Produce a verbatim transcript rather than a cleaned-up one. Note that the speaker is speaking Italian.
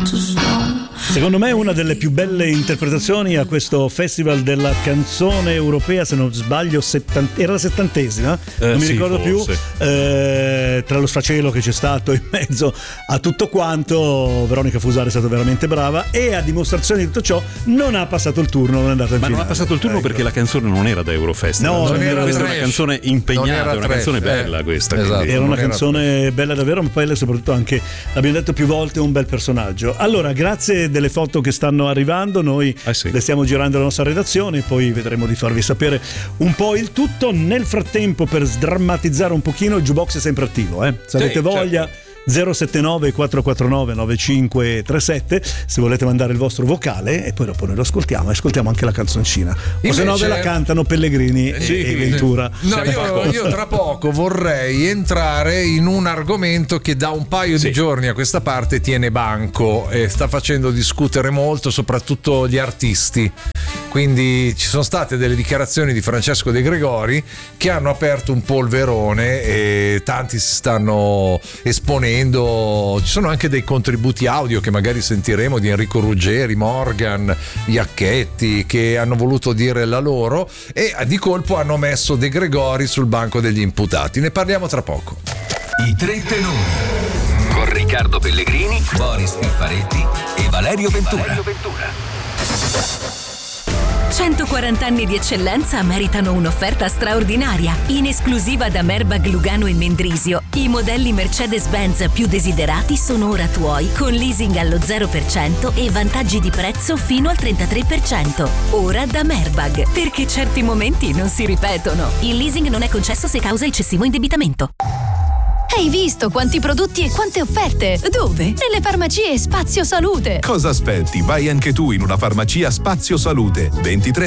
Secondo me una delle più belle interpretazioni a questo Festival della canzone europea, se non sbaglio settanta, era la settantesima, eh, non mi sì, ricordo forse. più, eh, tra lo sfacelo che c'è stato in mezzo a tutto quanto. Veronica Fusari è stata veramente brava e a dimostrazione di tutto ciò non ha passato il turno, non è andata in Ma finale. non ha passato il turno Ecco. perché la canzone non era da Eurofestival. No, non era questa è trash. una canzone Non impegnata, era è una trash, canzone eh. bella questa. Esatto. quindi- Era una Non era canzone bella davvero, ma poi lei soprattutto anche, l'abbiamo detto più volte, un bel personaggio. Allora, grazie delle foto che stanno arrivando, noi Eh sì. le stiamo girando alla nostra redazione, poi vedremo di farvi sapere un po' il tutto. Nel frattempo, per sdrammatizzare un pochino, il jukebox è sempre attivo, eh? Se Sì, avete voglia... certo. zero sette nove quattro quattro nove nove cinque tre sette se volete mandare il vostro vocale, e poi dopo noi lo ascoltiamo e ascoltiamo anche la canzoncina, o se no Invece- ve la cantano Pellegrini e, Sì, e Ventura. No, io, io tra poco vorrei entrare in un argomento che da un paio Sì. di giorni a questa parte tiene banco e sta facendo discutere molto, soprattutto gli artisti. Quindi ci sono state delle dichiarazioni di Francesco De Gregori che hanno aperto un polverone e tanti si stanno esponendo. Ci sono anche dei contributi audio che magari sentiremo di Enrico Ruggeri, Morgan, Iacchetti, che hanno voluto dire la loro e di colpo hanno messo De Gregori sul banco degli imputati. Ne parliamo tra poco. I tre tenori con Riccardo Pellegrini, Boris Piffaretti e Valerio Ventura. centoquaranta anni di eccellenza meritano un'offerta straordinaria. In esclusiva da Merbag, Lugano e Mendrisio, i modelli Mercedes-Benz più desiderati sono ora tuoi, con leasing allo zero per cento e vantaggi di prezzo fino al trentatré per cento. Ora da Merbag, perché certi momenti non si ripetono. Il leasing non è concesso se causa eccessivo indebitamento. Hai visto quanti prodotti e quante offerte? Dove? Nelle farmacie Spazio Salute. Cosa aspetti? Vai anche tu in una farmacia Spazio Salute. ventitré